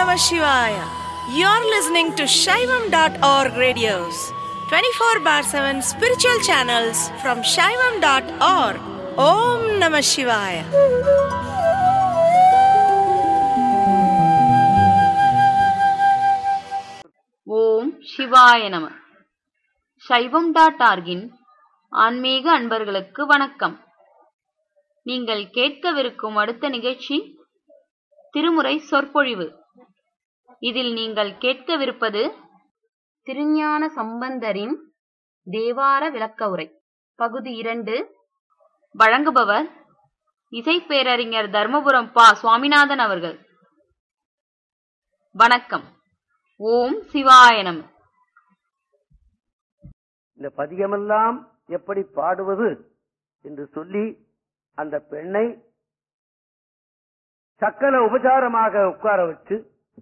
Namah Shivaya. You're listening to Shaivam.org radios, 24 bar 7 spiritual channels from Shaivam.org. Om Namah Shivaya. ஓம் சிவாய நம. சைவம்.org-இன் ஆன்மீக அன்பர்களுக்கு வணக்கம். நீங்கள் கேட்கவிருக்கும் அடுத்த நிகழ்ச்சி திருமுறை சொற்பொழிவு. இதில் நீங்கள் கேட்கவிருப்பது திருஞான சம்பந்தரின் தேவார விளக்க உரை பகுதி 2. வழங்குபவர் இசைப்பேரறிஞர் தர்மபுரம் பா. சுவாமிநாதன் அவர்கள். வணக்கம். ஓம் சிவாய நம. இந்த பதிகமெல்லாம் எப்படி பாடுவது என்று சொல்லி அந்த பெண்ணை சக்கர உபசாரமாக உட்கார வச்சு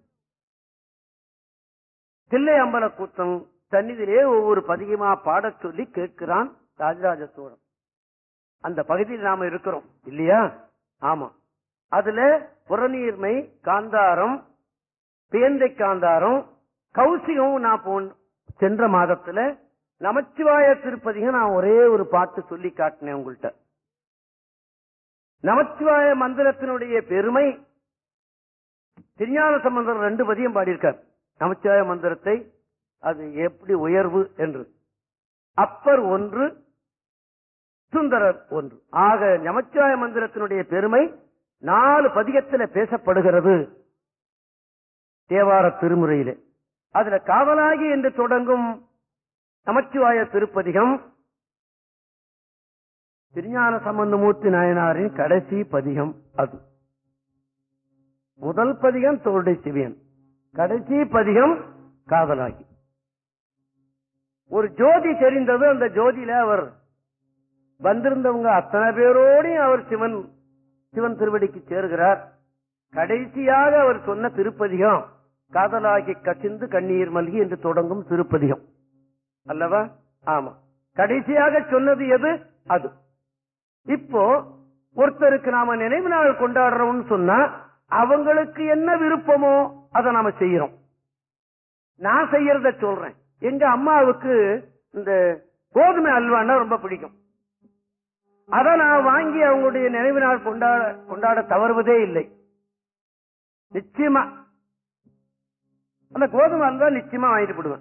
தில்லை அம்பல கூத்தம் சந்நிதியிலே ஒவ்வொரு பதிகமா பாடச் சொல்லி கேட்கிறான் ராஜராஜ சோழன். அந்த பகுதியில் நாம இருக்கிறோம் இல்லையா? ஆமா. அதுல புறநீர்மை காந்தாரம், பேந்தை காந்தாரம், கௌசிகம் நான் சென்ற மாதத்துல நமச்சிவாய திருப்பதிக நான் ஒரே ஒரு பாட்டு சொல்லி காட்டினேன் உங்கள்கிட்ட. நமச்சிவாய மந்திரத்தினுடைய பெருமை திருஞான சம்பந்தர் 2 பதியம் பாடியிருக்கார். நமச்சிவாய மந்திரத்தை அது எப்படி உயர்வு என்று. அப்பர் 1, சுந்தரர் 1. ஆக நமச்சிவாய மந்திரத்தினுடைய பெருமை 4 பதிகத்தில் பேசப்படுகிறது தேவார திருமுறையிலே. அதுல காவலாகி என்று தொடங்கும் நமச்சிவாய திருப்பதிகம் திருஞான சம்பந்தமூர்த்தி நாயனாரின் கடைசி பதிகம். அது முதல் பதிகம் தோடை சிவியன், கடைசி பதிகம் காவலாகி. ஒரு ஜோதி தெரிந்தது. அந்த ஜோதியில அவர் வந்திருந்தவங்க அத்தனை பேரோடையும் அவர் சிவன் திருவடிக்கு சேர்கிறார். கடைசியாக அவர் சொன்ன திருப்பதிகம் காதலாகி கசிந்து கண்ணீர் மல்கி என்று தொடங்கும் திருப்பதிகம் அல்லவா? ஆமா. கடைசியாக சொன்னது எது? அது. இப்போ ஒருத்தருக்கு நாம நினைவு நாள் கொண்டாடுறோம்னு சொன்னா அவங்களுக்கு என்ன விருப்பமோ அதை நாம செய்யறோம். நான் செய்யறத சொல்றேன். எங்க அம்மாவுக்கு இந்த கோதுமை அல்வான்னா ரொம்ப பிடிக்கும். அதை நான் வாங்கி அவங்களுடைய நினைவு நாள் கொண்டாட தவறுவதே இல்லை. நிச்சயமா அந்த கோதுமை அல்வா நிச்சயமா வாங்கிட்டு போடுவேன்.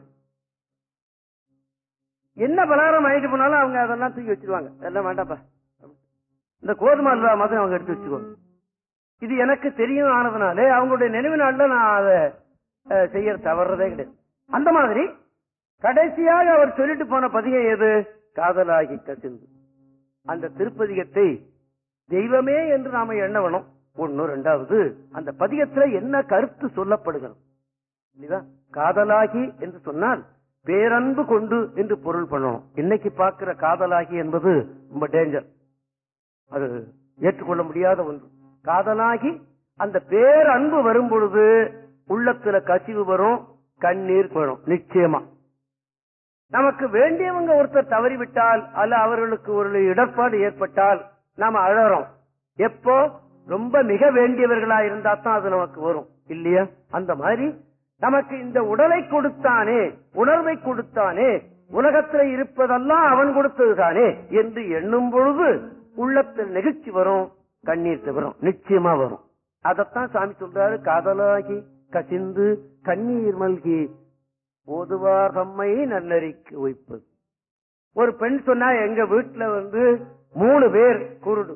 என்ன பலகாரம் வாங்கிட்டு போனாலும் அவங்க அதெல்லாம் தூக்கி வச்சிருவாங்க. எல்லாம் வேண்டாப்பா, இந்த கோதுமை அல்வா மாதிரி அவங்க எடுத்து வச்சுக்குவாங்க. இது எனக்கு தெரியும் ஆனதுனாலே அவங்களுடைய நினைவு நாள்ல நான் அதை செய்ய தவறதே கிடையாது. அந்த மாதிரி கடைசியாக அவர் சொல்லிட்டு போன பதிகம் எது? காதலாகி கசிந்து. அந்த திருப்பதிகத்தை தெய்வமே என்று நாம எண்ண வேணும். 1. 2வது அந்த பதிகத்துல என்ன கருத்து சொல்லப்படுகிறது? காதலாகி என்று சொன்னால் பேரன்பு கொண்டு என்று பொருள் பண்ணணும். இன்னைக்கு பார்க்கிற காதலாகி என்பது ரொம்ப டேஞ்சர். அது ஏற்றுக்கொள்ள முடியாத ஒன்று. காதலாகி அந்த பேரன்பு வரும் பொழுது உள்ளத்துல கசிவு வரும், கண்ணீர் வரும். நிச்சயமா நமக்கு வேண்டியவங்க ஒருத்தர் தவறிவிட்டால் அல்ல அவர்களுக்கு ஒரு இடர்பாடு ஏற்பட்டால் நாம அழறோம். எப்போ ரொம்ப மிக வேண்டியவர்களா இருந்தா தான் அது நமக்கு வரும் இல்லையா? அந்த மாதிரி நமக்கு இந்த உடலை கொடுத்தானே, உணர்வை கொடுத்தானே, உலகத்தில் இருப்பதெல்லாம் அவன் கொடுத்ததுதானே என்று எண்ணும் பொழுது உள்ளத்தில் நெகிழ்ச்சி வரும், கண்ணீர் வரும். நிச்சயமா வரும். அதத்தான் சாமி சொல்றாரு. காதலாகி கசிந்து கண்ணீர் மல்கி ஓதுவார் தம்மை நல்லறிக்கு வைப்பது. ஒரு பெண் சொன்னா எங்க வீட்டுல 3 பேர் குருடு,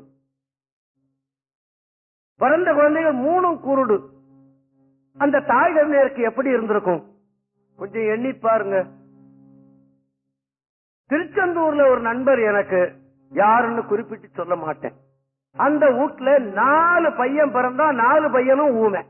பிறந்த குழந்தைகள் 3 குருடு. அந்த தாய் தந்தையருக்கு எப்படி இருந்திருக்கும் கொஞ்சம் எண்ணி பாருங்க. திருச்செந்தூர்ல ஒரு நண்பர், எனக்கு யாருன்னு குறிப்பிட்டு சொல்ல மாட்டேன், அந்த வீட்டுல 4 பையன் பிறந்தா 4 பையனும் ஊமை.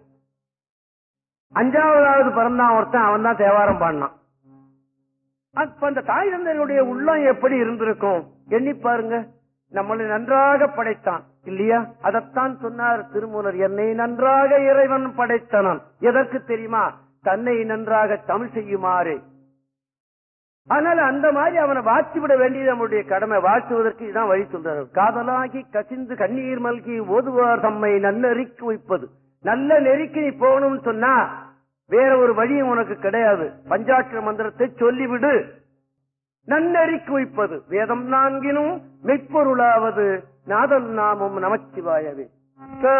5வது பிறந்தான் ஒருத்தன், அவன் தான் தேவாரம் பாடினான். அப்ப அந்த தாய் தந்தையருடைய உள்ளம் எப்படி இருந்திருக்கும் எண்ணி பாருங்க. நம்மளை நன்றாக படைத்தான் இல்லையா? அதத்தான் சொன்னார் திருமூலர், என்னை நன்றாக இறைவன் படைத்தனான். எதற்கு தெரியுமா? தன்னை நன்றாக தமிழ் செய்யுமாறு. அதனால அந்த மாதிரி அவனை வாழ்த்திவிட வேண்டியது நம்முடைய கடமை. வாழ்த்துவதற்கு இதுதான் வழி சொல்றாரு. காதலாகி கசிந்து கண்ணீர் மல்கி ஓதுவார் தம்மை நல்ல நெறிக்கு வைப்பது. நல்ல நெறிக்கு நீ போகணும்னு சொன்னா வேற ஒரு வழியும் உனக்கு கிடையாது. பஞ்சாட்சர மந்திரத்தை சொல்லிவிடு. நன்னறிக்கு வைப்பது வேதம் நான்கினும் மெய்ப்பொருளாவது நாதன் நாமம் நமச்சிவாயவே.